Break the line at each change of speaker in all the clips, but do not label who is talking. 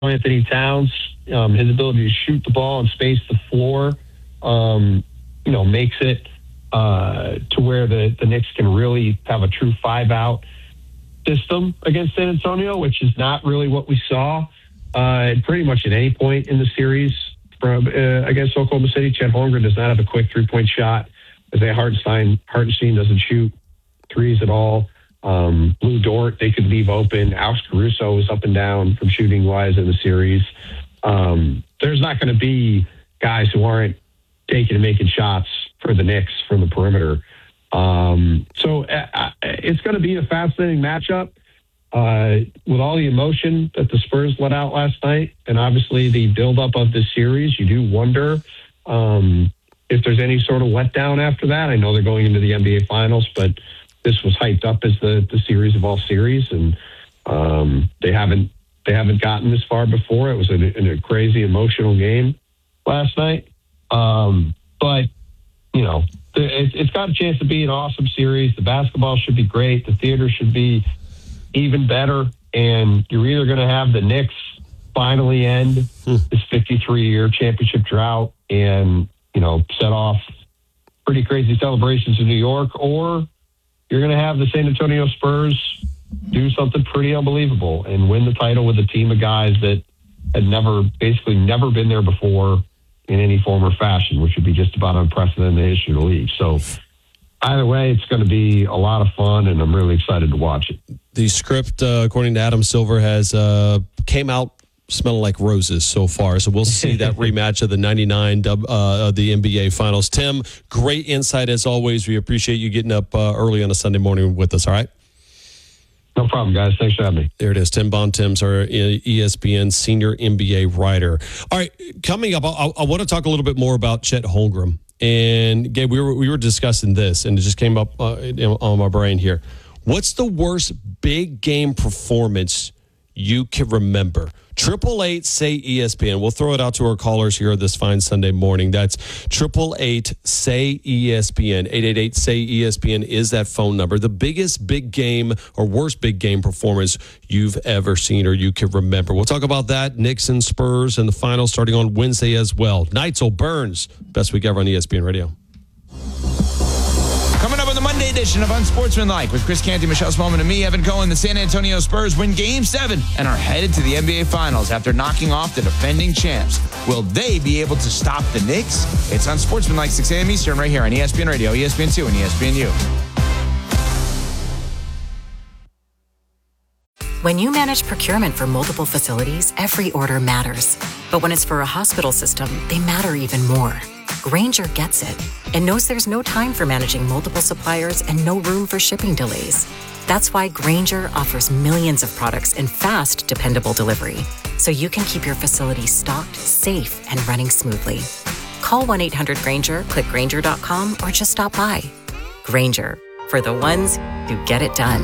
Anthony Towns, his ability to shoot the ball and space the floor, makes it to where the Knicks can really have a true 5-out system against San Antonio, which is not really what we saw pretty much at any point in the series from against Oklahoma City. Chet Holmgren does not have a quick three-point shot. Isaiah Hartenstein doesn't shoot threes at all. Lou Dort, they could leave open. Alex Caruso is up and down from shooting-wise in the series. There's not going to be guys who aren't taking and making shots for the Knicks from the perimeter. So it's going to be a fascinating matchup with all the emotion that the Spurs let out last night, and obviously the buildup of this series. You do wonder if there's any sort of letdown after that. I know they're going into the NBA Finals, but this was hyped up as the series of all series, and they haven't gotten this far before. It was a crazy emotional game last night, but it's got a chance to be an awesome series. The basketball should be great. The theater should be even better. And you're either going to have the Knicks finally end this 53-year championship drought and, set off pretty crazy celebrations in New York, or you're going to have the San Antonio Spurs do something pretty unbelievable and win the title with a team of guys that had basically never been there before in any form or fashion, which would be just about unprecedented in the history of the league. So either way, it's going to be a lot of fun, and I'm really excited to watch it.
The script, according to Adam Silver, has came out smelling like roses so far. So we'll see that rematch of the 99 of the NBA Finals. Tim, great insight as always. We appreciate you getting up early on a Sunday morning with us, all right?
No problem, guys. Thanks for having me.
There it is. Tim Bontemps, our ESPN senior NBA writer. All right, coming up, I want to talk a little bit more about Chet Holmgren. And Gabe, we were discussing this, and it just came up on my brain here. What's the worst big game performance you can remember? 888 say ESPN. We'll throw it out to our callers here this fine Sunday morning. That's 888 say ESPN. 888 say ESPN is that phone number. The biggest big game or worst big game performance you've ever seen or you can remember. We'll talk about that. Knicks and Spurs and the finals starting on Wednesday as well. Neitzel Burns, best week ever on ESPN Radio.
Coming up on the Monday edition of Unsportsmanlike with Chris Canty, Michelle Smallman, and me, Evan Cohen, the San Antonio Spurs win Game 7 and are headed to the NBA Finals after knocking off the defending champs. Will they be able to stop the Knicks? It's Unsportsmanlike, 6 a.m. Eastern, right here on ESPN Radio, ESPN2, and ESPNU.
When you manage procurement for multiple facilities, every order matters. But when it's for a hospital system, they matter even more. Grainger gets it and knows there's no time for managing multiple suppliers and no room for shipping delays. That's why Grainger offers millions of products in fast, dependable delivery, so you can keep your facility stocked, safe, and running smoothly. Call 1-800-GRAINGER, click Grainger.com, or just stop by. Grainger, for the ones who get it done.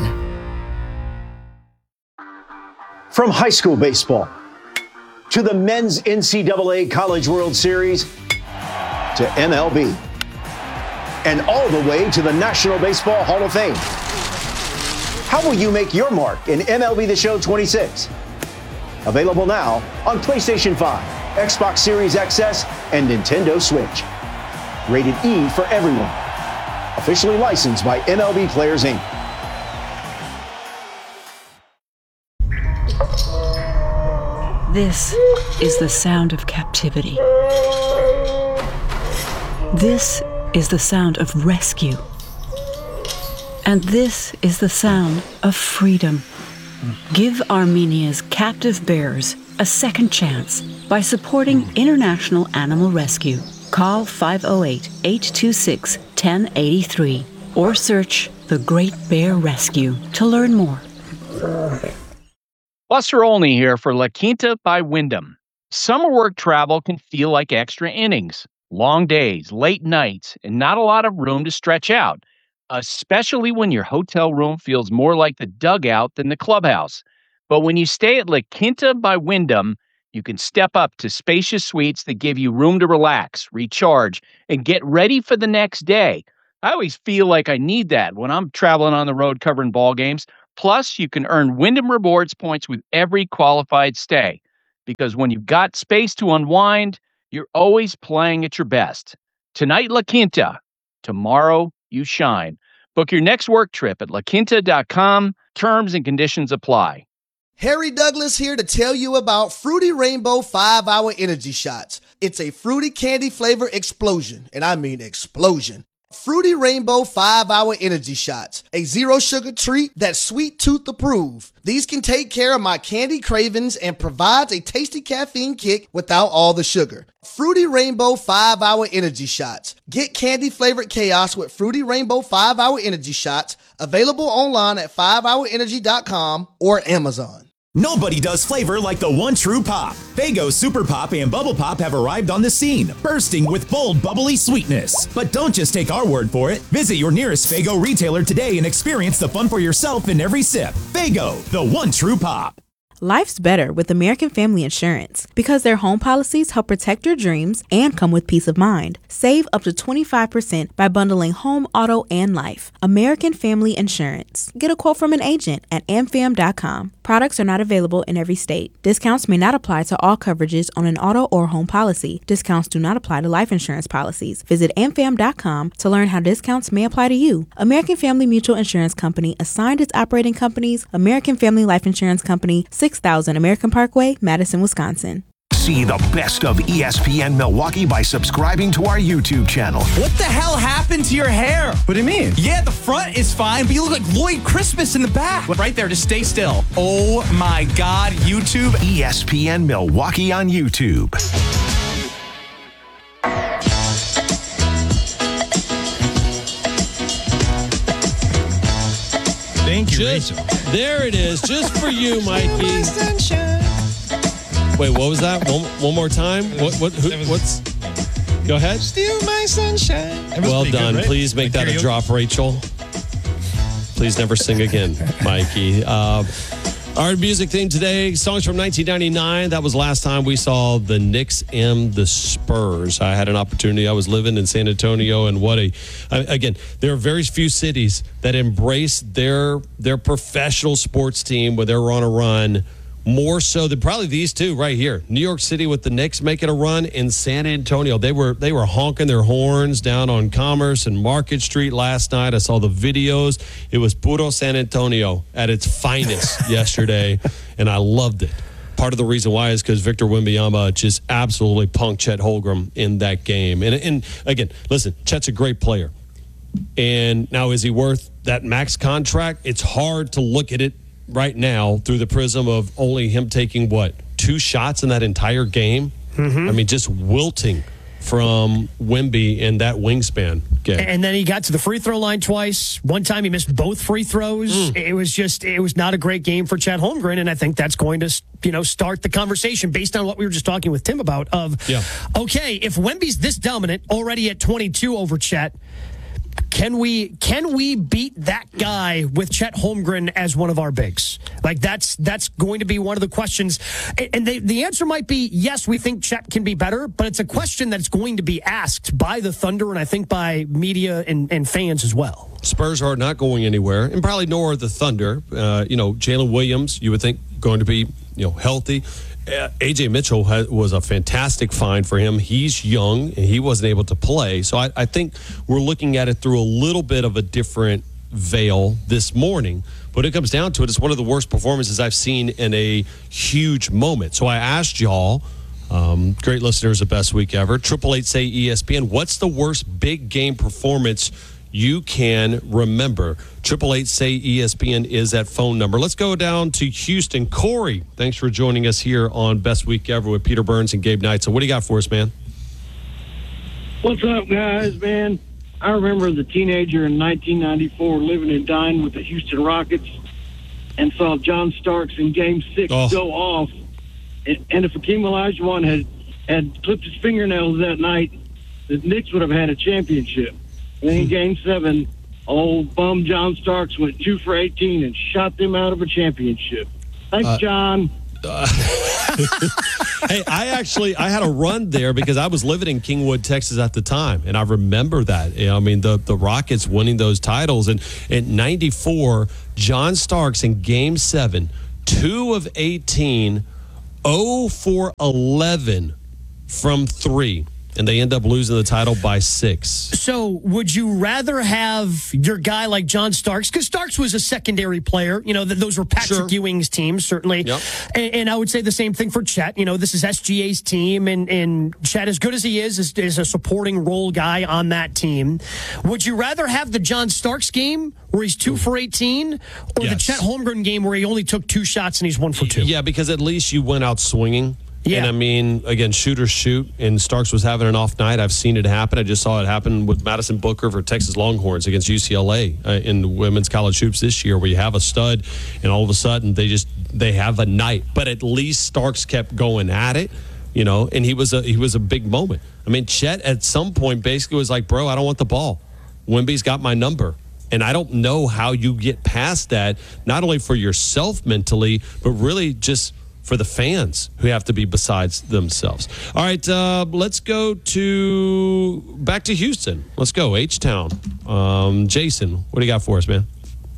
From high school baseball to the men's NCAA College World Series to MLB, and all the way to the National Baseball Hall of Fame. How will you make your mark in MLB The Show 26? Available now on PlayStation 5, Xbox Series XS, and Nintendo Switch. Rated E for everyone. Officially licensed by MLB Players, Inc.
This is the sound of captivity. This is the sound of rescue. And this is the sound of freedom. Give Armenia's captive bears a second chance by supporting International Animal Rescue. Call 508-826-1083 or search The Great Bear Rescue to learn more.
Buster Olney here for La Quinta by Wyndham. Summer work travel can feel like extra innings. Long days, late nights, and not a lot of room to stretch out, especially when your hotel room feels more like the dugout than the clubhouse. But when you stay at La Quinta by Wyndham, you can step up to spacious suites that give you room to relax, recharge, and get ready for the next day. I always feel like I need that when I'm traveling on the road covering ball games. Plus, you can earn Wyndham Rewards points with every qualified stay. because when you've got space to unwind, you're always playing at your best. Tonight, La Quinta. Tomorrow, you shine. Book your next work trip at laquinta.com. Terms and conditions apply.
Harry Douglas here to tell you about Fruity Rainbow 5-Hour Energy Shots. It's a fruity candy flavor explosion, and I mean explosion. Fruity Rainbow 5-Hour Energy Shots, a zero-sugar treat that's sweet tooth approved. These can take care of my candy cravings and provides a tasty caffeine kick without all the sugar. Fruity Rainbow 5-Hour Energy Shots. Get candy-flavored chaos with Fruity Rainbow 5-Hour Energy Shots, available online at 5hourenergy.com or Amazon.
Nobody does flavor like the one true pop. Faygo Super Pop and Bubble Pop have arrived on the scene, bursting with bold, bubbly sweetness. But don't just take our word for it. Visit your nearest Faygo retailer today and experience the fun for yourself in every sip. Faygo, the one true pop.
Life's better with American Family Insurance because their home policies help protect your dreams and come with peace of mind. Save up to 25% by bundling home, auto, and life. American Family Insurance. Get a quote from an agent at amfam.com. Products are not available in every state. Discounts may not apply to all coverages on an auto or home policy. Discounts do not apply to life insurance policies. Visit amfam.com to learn how discounts may apply to you. American Family Mutual Insurance Company assigned its operating companies, American Family Life Insurance Company, 6000 American Parkway, Madison, Wisconsin.
See the best of ESPN Milwaukee by subscribing to our YouTube channel.
What the hell happened to your hair?
What do you mean?
Yeah, the front is fine, but you look like Lloyd Christmas in the back. Right there, just stay still. Oh my God, YouTube.
ESPN Milwaukee on YouTube.
Thank you, Rachel.
There it is, just for you, Mikey. Wait, what was that? One more time? What's? Go ahead.
Steal my sunshine.
Well done.
Good, right?
Please make that a drop, Rachel. Please never sing again, Mikey. Our music theme today, songs from 1999. That was last time we saw the Knicks and the Spurs. I had an opportunity. I was living in San Antonio, and again, there are very few cities that embrace their professional sports team when they're on a run more so than probably these two right here. New York City with the Knicks making a run, in San Antonio. They were honking their horns down on Commerce and Market Street last night. I saw the videos. It was puro San Antonio at its finest yesterday, and I loved it. Part of the reason why is because Victor Wembanyama just absolutely punked Chet Holmgren in that game. And again, listen, Chet's a great player. And now, is he worth that max contract? It's hard to look at it right now through the prism of only him taking, 2 shots in that entire game? Mm-hmm. I mean, just wilting from Wemby in that wingspan.
And then he got to the free throw line twice. One time he missed both free throws. It was not a great game for Chet Holmgren, and I think that's going to, start the conversation based on what we were just talking with Tim about okay, if Wemby's this dominant already at 22 over Chet, can we beat that guy with Chet Holmgren as one of our bigs? Like, that's going to be one of the questions. And the answer might be, yes, we think Chet can be better, but it's a question that's going to be asked by the Thunder and I think by media and fans as well.
Spurs are not going anywhere, and probably nor are the Thunder. Jalen Williams, you would think, going to be healthy. A.J. Mitchell was a fantastic find for him. He's young, and he wasn't able to play. So I think we're looking at it through a little bit of a different veil this morning. But it comes down to it, it's one of the worst performances I've seen in a huge moment. So I asked y'all, great listeners of Best Week Ever, 888-SAY-ESPN, what's the worst big game performance you can remember? 888-SAY-ESPN is that phone number. Let's go down to Houston. Corey, thanks for joining us here on Best Week Ever with Peter Burns and Gabe Knight. So what do you got for us, man?
What's up, guys, man? I remember as a teenager in 1994 living and dying with the Houston Rockets and saw John Starks in Game 6 go off. And if Hakeem Olajuwon had clipped his fingernails that night, the Knicks would have had a championship. And then in Game 7, old bum John Starks went 2 for 18 and shot them out of a championship. Thanks, John.
Hey, I had a run there because I was living in Kingwood, Texas at the time, and I remember that. The Rockets winning those titles. And in 94, John Starks in Game 7, 2 of 18 0 for 11 from 3. And they end up losing the title by 6.
So would you rather have your guy like John Starks? Because Starks was a secondary player. You know, those were Patrick Ewing's teams, certainly.
Yep.
And I would say the same thing for Chet. You know, this is SGA's team, and Chet, as good as he is a supporting role guy on that team. Would you rather have the John Starks game where he's 2 for 18 or the Chet Holmgren game where he only took 2 shots and he's 1 for 2?
Yeah, because at least you went out swinging.
Yeah.
And I mean, again, shooters shoot, and Starks was having an off night. I've seen it happen. I just saw it happen with Madison Booker for Texas Longhorns against UCLA in the women's college hoops this year, where you have a stud, and all of a sudden they have a night. But at least Starks kept going at it, you know, and he was a big moment. I mean, Chet at some point basically was like, bro, I don't want the ball. Wemby's got my number. And I don't know how you get past that, not only for yourself mentally, but really just for the fans who have to be besides themselves. All right, let's go back to Houston. Let's go, H-Town. Jason, what do you got for us, man?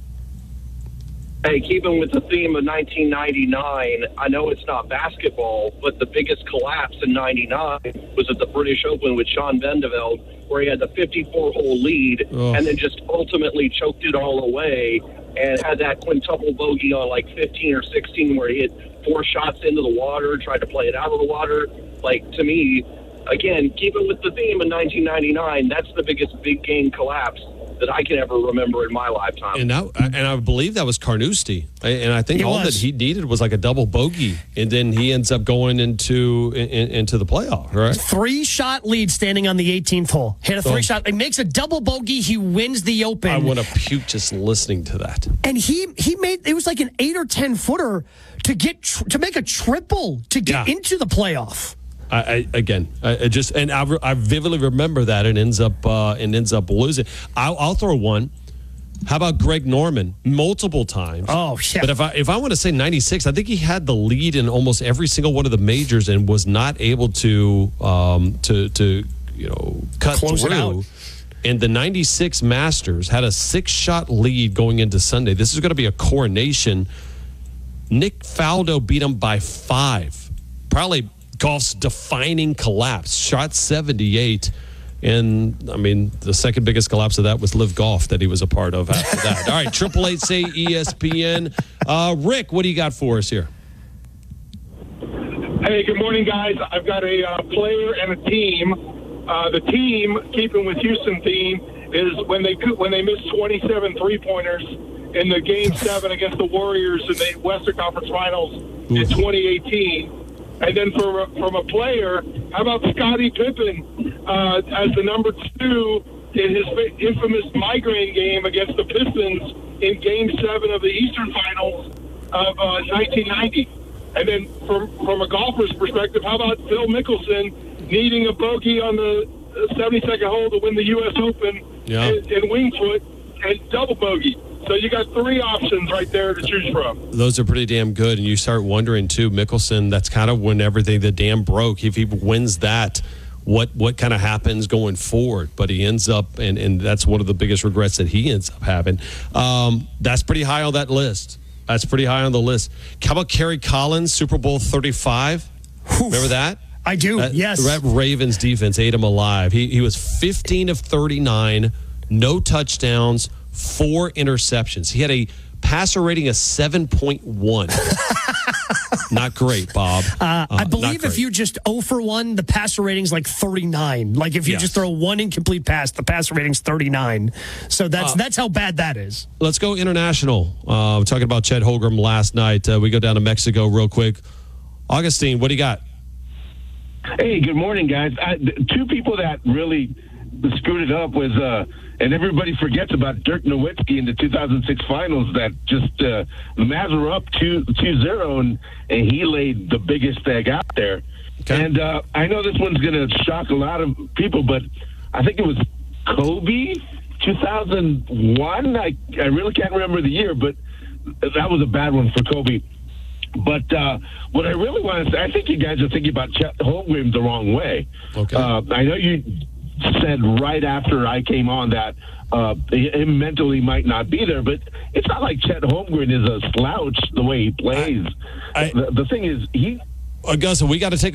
Hey, keeping with the theme of 1999, I know it's not basketball, but the biggest collapse in 99 was at the British Open with Sean Vandeveld, where he had the 54-hole lead and then just ultimately choked it all away and had that quintuple bogey on like 15 or 16 where he hit 4 shots into the water, tried to play it out of the water. Like, to me, again, keeping with the theme of 1999, that's the biggest big game collapse that I can ever remember in my lifetime.
And I believe that was Carnoustie. And I think all that he needed was like a double bogey, and then he ends up going into the playoff, right?
3-shot lead standing on the 18th hole. Hit a 3-shot. He makes a double bogey. He wins the Open.
I want to puke just listening to that.
And he made, it was like an 8 or 10 footer to make a triple to get into the playoff.
I vividly remember that, and ends up losing. I'll throw one. How about Greg Norman? Multiple times.
Oh, yeah.
But if I want to say 96, I think he had the lead in almost every single one of the majors and was not able to cut
Close
through.
It out.
And the 96 Masters had a 6-shot lead going into Sunday. This is going to be a coronation. Nick Faldo beat him by 5. Probably golf's defining collapse. Shot 78. And, I mean, the second biggest collapse of that was Live Golf that he was a part of after that. All right, 888 say ESPN. Rick, what do you got for us here?
Hey, good morning, guys. I've got a player and a team. The team, keeping with Houston theme, is when they missed 27 three-pointers in the Game 7 against the Warriors in the Western Conference Finals in 2018. And then from a player, how about Scottie Pippen as the number 2 in his infamous migraine game against the Pistons in Game 7 of the Eastern Finals of 1990? And then from a golfer's perspective, how about Phil Mickelson needing a bogey on the 72nd hole to win the U.S. Open in Winged Foot and double bogey? So you got 3 options right there to choose from.
Those are pretty damn good. And you start wondering, too, Mickelson, that's kind of when the dam broke. If he wins that, what kind of happens going forward? But he ends up, and that's one of the biggest regrets that he ends up having. That's pretty high on that list. That's pretty high on the list. How about Kerry Collins, Super Bowl 35? Remember that?
I do, yes.
That Ravens defense ate him alive. He was 15 of 39, no touchdowns, 4 interceptions. He had a passer rating of 7.1. Not great, Bob.
I believe if you just 0 for 1, the passer rating's like 39. Like if you just throw 1 incomplete pass, the passer rating's 39. So that's how bad that is.
Let's go international. Talking about Chet Holmgren last night. We go down to Mexico real quick. Augustine, what do you got?
Hey, good morning, guys. 2 people that really screwed it up was, and everybody forgets about Dirk Nowitzki in the 2006 finals that just, the Mavs were up 2-0, and he laid the biggest egg out there. Okay. And I know this one's going to shock a lot of people, but I think it was Kobe, 2001. I really can't remember the year, but that was a bad one for Kobe. But what I really want to say, I think you guys are thinking about Chet Holmgren the wrong way. Okay. I know you said right after I came on that him mentally might not be there, but it's not like Chet Holmgren is a slouch the way he plays. The thing is,
Augusta, we got to take